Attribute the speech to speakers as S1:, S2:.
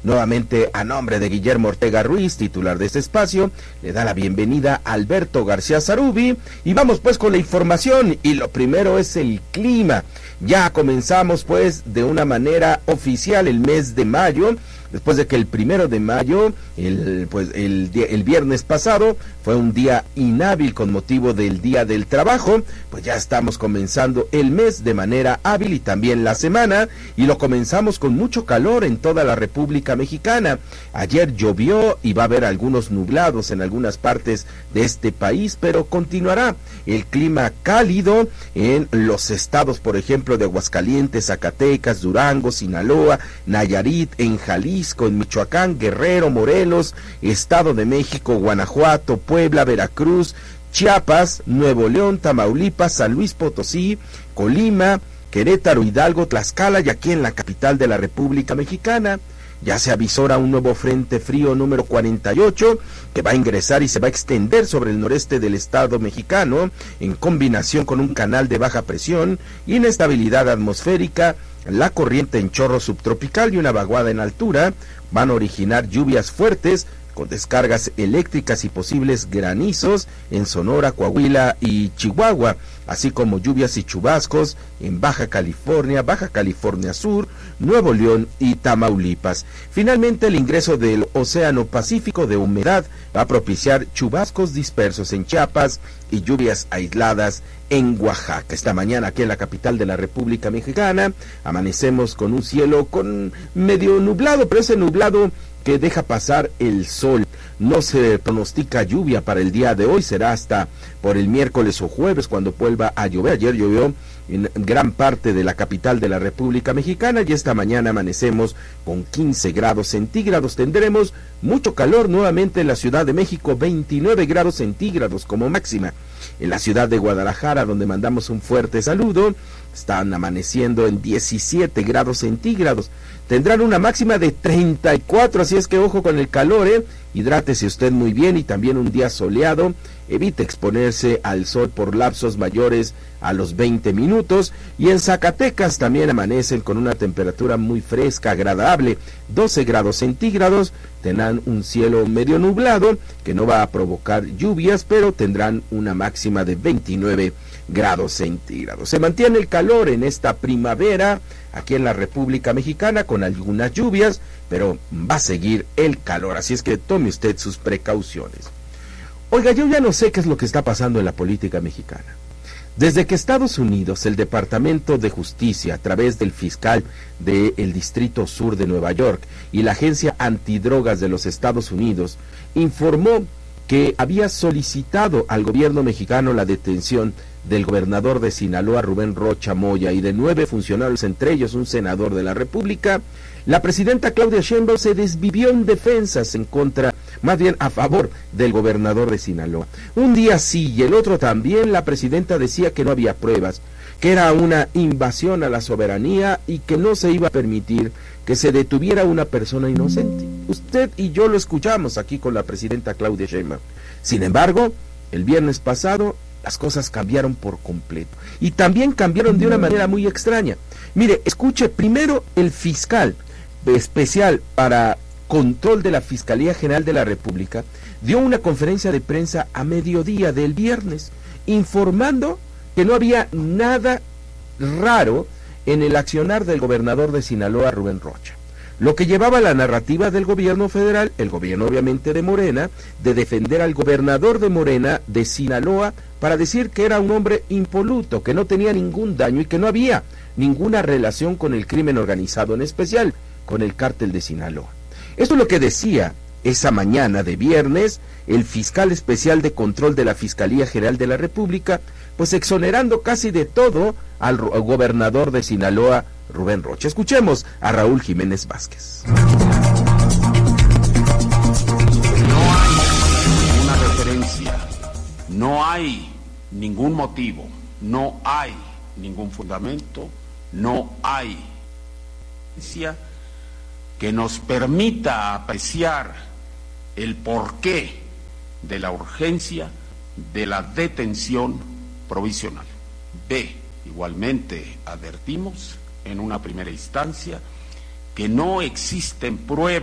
S1: Nuevamente, a nombre de Guillermo Ortega Ruiz, titular de este espacio, le da la bienvenida a Alberto García Zarubi, y vamos pues con la información, y lo primero es el clima. Ya comenzamos pues de una manera oficial el mes de mayo, después de que el 1 de mayo, el viernes pasado, fue un día inhábil con motivo del Día del Trabajo, pues ya estamos comenzando el mes de manera hábil y también la semana, y lo comenzamos con mucho calor en toda la República Mexicana. Ayer llovió y va a haber algunos nublados en algunas partes de este país, pero continuará el clima cálido en los estados, por ejemplo, de Aguascalientes, Zacatecas, Durango, Sinaloa, Nayarit, en Jalisco, en Michoacán, Guerrero, Morelos, Estado de México, Guanajuato, Puebla, Veracruz, Chiapas, Nuevo León, Tamaulipas, San Luis Potosí, Colima, Querétaro, Hidalgo, Tlaxcala y aquí en la capital de la República Mexicana. Ya se avisora un nuevo frente frío número 48 que va a ingresar y se va a extender sobre el noreste del estado mexicano en combinación con un canal de baja presión, inestabilidad atmosférica, la corriente en chorro subtropical y una vaguada en altura. Van a originar lluvias fuertes con descargas eléctricas y posibles granizos en Sonora, Coahuila y Chihuahua, así como lluvias y chubascos en Baja California Sur, Nuevo León y Tamaulipas. Finalmente, el ingreso del Océano Pacífico de humedad va a propiciar chubascos dispersos en Chiapas y lluvias aisladas en Oaxaca. Esta mañana aquí en la capital de la República Mexicana amanecemos con un cielo con medio nublado, pero ese nublado que deja pasar el sol. No se pronostica lluvia para el día de hoy, será hasta por el miércoles o jueves cuando vuelva a llover. Ayer llovió en gran parte de la capital de la República Mexicana y esta mañana amanecemos con 15 grados centígrados. Tendremos mucho calor nuevamente en la Ciudad de México, 29 grados centígrados como máxima. En la ciudad de Guadalajara, donde mandamos un fuerte saludo, están amaneciendo en 17 grados centígrados. Tendrán una máxima de 34, así es que ojo con el calor, hidrátese usted muy bien y también un día soleado. Evite exponerse al sol por lapsos mayores a los 20 minutos. Y en Zacatecas también amanecen con una temperatura muy fresca, agradable, 12 grados centígrados. Tendrán un cielo medio nublado que no va a provocar lluvias, pero tendrán una máxima de 29 grados centígrados. Se mantiene el calor en esta primavera aquí en la República Mexicana con algunas lluvias, pero va a seguir el calor, así es que tome usted sus precauciones. Oiga, yo ya no sé qué es lo que está pasando en la política mexicana. Desde que Estados Unidos, el Departamento de Justicia, a través del fiscal del Distrito Sur de Nueva York y la Agencia Antidrogas de los Estados Unidos, informó que había solicitado al gobierno mexicano la detención del gobernador de Sinaloa, Rubén Rocha Moya, y de 9 funcionarios, entre ellos un senador de la República, la presidenta Claudia Sheinbaum se desvivió en defensas en contra, más bien a favor del gobernador de Sinaloa. Un día sí y el otro también, la presidenta decía que no había pruebas, que era una invasión a la soberanía y que no se iba a permitir que se detuviera una persona inocente. Usted y yo lo escuchamos aquí con la presidenta Claudia Sheinbaum. Sin embargo, el viernes pasado las cosas cambiaron por completo y también cambiaron de una manera muy extraña. Mire, escuche, primero el fiscal especial para control de la Fiscalía General de la República dio una conferencia de prensa a mediodía del viernes informando que no había nada raro en el accionar del gobernador de Sinaloa, Rubén Rocha. Lo que llevaba la narrativa del gobierno federal, el gobierno obviamente de Morena, de defender al gobernador de Morena de Sinaloa para decir que era un hombre impoluto, que no tenía ningún daño y que no había ninguna relación con el crimen organizado, en especial con el cártel de Sinaloa. Esto es lo que decía esa mañana de viernes el fiscal especial de control de la Fiscalía General de la República, pues exonerando casi de todo al gobernador de Sinaloa, Rubén Rocha. Escuchemos a Raúl Jiménez Vázquez.
S2: No hay ninguna referencia, no hay ningún motivo, no hay ningún fundamento, no hay evidencia que nos permita apreciar el porqué de la urgencia de la detención provisional. Igualmente advertimos en una primera instancia que no existen pruebas